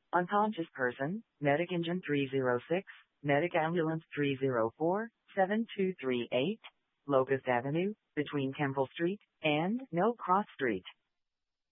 Unconscious person, Medic Engine 306, Medic Ambulance 304, 7238, Locust Avenue, between Temple Street and No Cross Street.